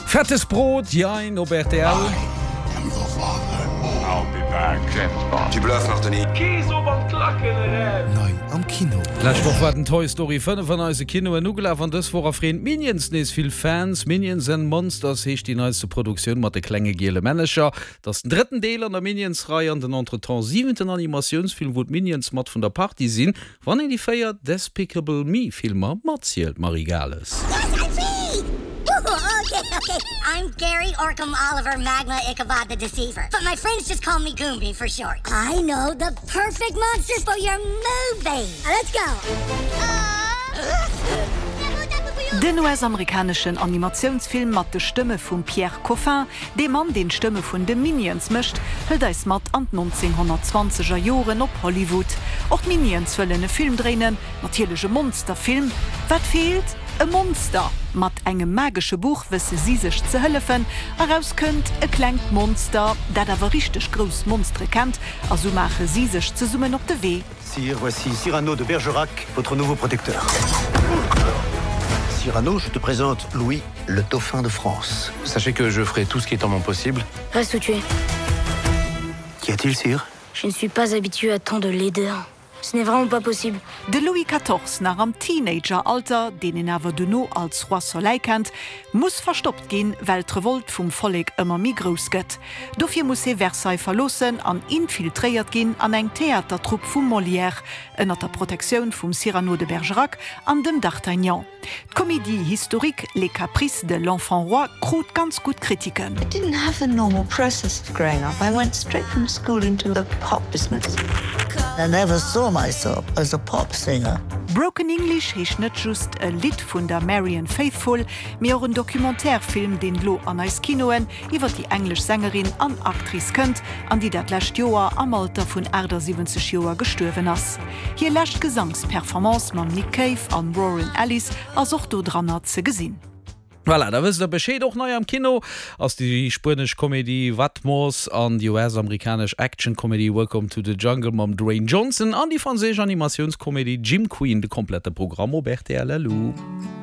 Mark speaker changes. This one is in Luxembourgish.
Speaker 1: Fettes Brot, Jein, Robert L.
Speaker 2: Tu bluffes, Martini.
Speaker 3: Nein, am Kino.
Speaker 1: Letzte Woche war den Toy Story 5 von unserem Kino in Nugela von das vor Freund Minions nicht viel Fans. Minions and Monsters ist die neueste Produktion mit der Klänge gele Manager. Das ist den dritten Teil an der Minions-Reihe und den Entretemps 7. Animationsfilm, wo die Minions mit von der Party sind. Wann in die Feier Despicable Me Filme erzählt Marie Gales.
Speaker 4: Okay. I'm Gary Orcam Oliver Magma Ichabod the Deceiver. But my friends just call me Goomby for short. I know the perfect monster for your movie. Let's go.
Speaker 5: Den US-amerikanischen Animationsfilm mat de Stimme vum Pierre Coffin, de Mann den Stimme vun de Minions mischt, hëlt eis mat an 1920er Joren op Hollywood. Och Minions wëllen e Film drinnen, natierlege Monsterfilm. Wat fehlt? E Monster. Mat engem magsche Buch wisse sie sech ze hëllefen, heraus kënnt e klenkt Monster, dat awer richtig gros Monstre kennt, also mache sie sech ze summen op de Wee.
Speaker 6: Sire, voici Cyrano de Bergerac, votre nouveau protecteur. Cyrano, je te présente Louis, le dauphin de France.
Speaker 7: Sachez que je ferai tout ce qui est en mon possible.
Speaker 8: Reste où tu es.
Speaker 6: Qu'y a-t-il, sire?
Speaker 8: Je ne suis pas habitué à tant de laideur. Ce n'est vraiment pas possible.
Speaker 5: De Louis XIV nach am Teenageralter, den en awer du no als Roi Soleil kennt, muss verstoppt gin, weil d'Revolt vum Folleg ëmmer mi gros gëtt. Dofir muss Versailles verlossen an infiltréiert gin an eng Theatertrupp vum Molière, ënner der Protektion vum Cyrano de Bergerac an dem D'Artagnan. D'Comédie historique Les Caprices de l'Enfant Roi krut ganz gut Kritiken.
Speaker 9: I didn't have a normal process growing up. I went straight from school into the pop business.
Speaker 10: I never saw myself as a pop singer.
Speaker 5: Broken English heech net just e Lied vun der Marian Faithfull, mé auch een Dokumentärfilm den Lo an eis Kinoen iwwer die englisch Sängerin an Aktris kënnt, an die dat lächt Joer am Alter vun 70 Joer gestuerwen ass. Hier lächt Gesangsperformance man Nick Cave an Warren Ellis as och do drannner ze gesinn.
Speaker 1: Voilà, da wisst der Bescheid auch neu am Kino aus die spanische Comedy Watmos an die US-amerikanische Action-Comedy Welcome to the Jungle mit Dwayne Johnson an die französische Animationskomödie Jim Queen, das komplette Programm Robert L.